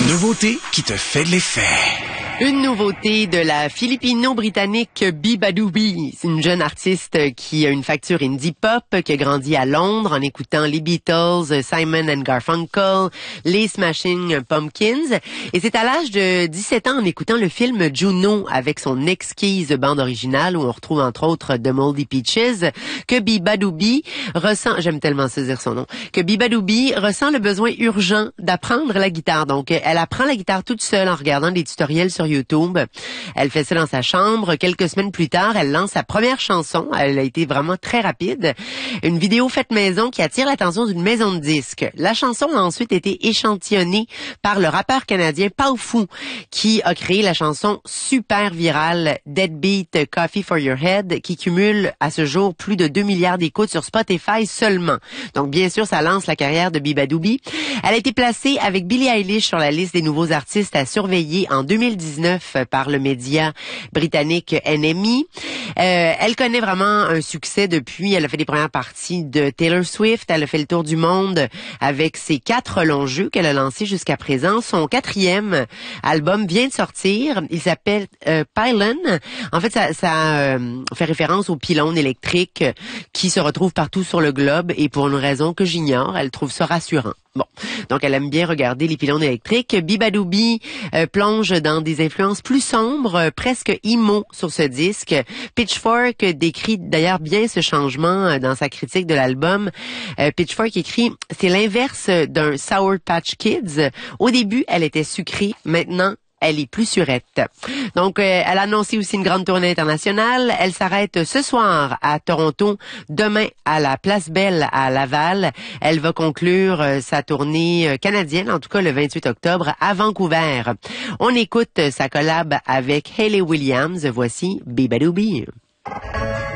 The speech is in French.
Une nouveauté qui te fait de l'effet. Une nouveauté de la Filipino-Britannique Bibadoubi. C'est une jeune artiste qui a une facture indie pop, qui a grandi à Londres en écoutant les Beatles, Simon and Garfunkel, les Smashing Pumpkins. Et c'est à l'âge de 17 ans en écoutant le film Juno avec son exquise bande originale où on retrouve entre autres The Moldy Peaches que Bibadoubi ressent, j'aime tellement saisir son nom, que Bibadoubi ressent le besoin urgent d'apprendre la guitare. Donc elle apprend la guitare toute seule en regardant des tutoriels sur YouTube. Elle fait ça dans sa chambre. Quelques semaines plus tard, elle lance sa première chanson. Elle a été vraiment très rapide. Une vidéo faite maison qui attire l'attention d'une maison de disques. La chanson a ensuite été échantillonnée par le rappeur canadien Pau Fou, qui a créé la chanson super virale Deadbeat Coffee for Your Head, qui cumule à ce jour plus de 2 milliards d'écoutes sur Spotify seulement. Donc bien sûr, ça lance la carrière de Bibadoubi. Elle a été placée avec Billie Eilish sur la liste des nouveaux artistes à surveiller en 2019 par le média britannique NME. Elle connaît vraiment un succès depuis. Elle a fait les premières parties de Taylor Swift. Elle a fait le tour du monde avec ses 4 longs jeux qu'elle a lancés jusqu'à présent. Son 4e album vient de sortir. Il s'appelle Pylon. En fait, ça fait référence aux pylônes électriques qui se retrouvent partout sur le globe et pour une raison que j'ignore, elle trouve ça rassurant. Bon, donc elle aime bien regarder les pylônes électriques. Bibadoubi plonge dans des influences plus sombres, presque emo sur ce disque. Pitchfork décrit d'ailleurs bien ce changement dans sa critique de l'album. Pitchfork écrit « C'est l'inverse d'un Sour Patch Kids. Au début, elle était sucrée. Maintenant, elle est plus surette. » Donc, elle a annoncé aussi une grande tournée internationale. Elle s'arrête ce soir à Toronto, demain à la Place Belle à Laval. Elle va conclure sa tournée canadienne, en tout cas le 28 octobre, à Vancouver. On écoute sa collab avec Hayley Williams. Voici Bibadoubi.